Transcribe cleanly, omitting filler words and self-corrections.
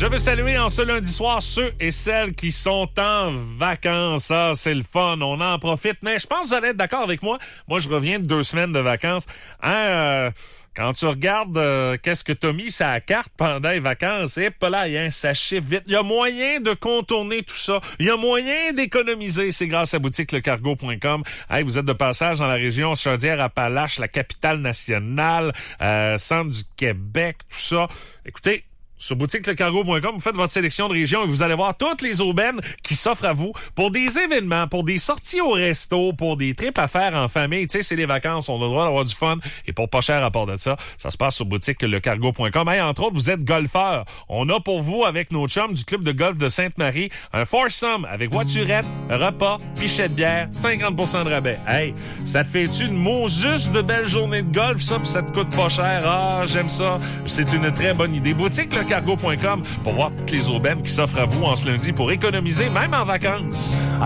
Je veux saluer en ce lundi soir ceux et celles qui sont en vacances. Ah, c'est le fun, on en profite. Mais je pense que vous allez être d'accord avec moi. Moi, je reviens de 2 semaines de vacances. Quand tu regardes qu'est-ce que t'as mis sur la carte pendant les vacances, ça chiffre vite. Il y a moyen de contourner tout ça. Il y a moyen d'économiser. C'est grâce à boutiquelecargo.com. Hey, vous êtes de passage dans la région Chaudière-Appalaches, la capitale nationale, centre du Québec, tout ça. Écoutez, sur boutiquelecargo.com, vous faites votre sélection de régions et vous allez voir toutes les aubaines qui s'offrent à vous pour des événements, pour des sorties au resto, pour des trips à faire en famille. Tu sais, c'est les vacances, on a le droit d'avoir du fun et pour pas cher à part de ça, ça se passe sur boutiquelecargo.com. Hey, entre autres, vous êtes golfeur. On a pour vous, avec nos chums du club de golf de Sainte-Marie, un foursome avec voiturette, repas, pichet de bière, 50% de rabais. Hey, ça te fait-tu une mousse de belle journée de golf, ça, pis ça te coûte pas cher? Ah, j'aime ça. C'est une très bonne idée. Boutiquelecargo.com pour voir toutes les aubaines qui s'offrent à vous en ce lundi pour économiser, même en vacances.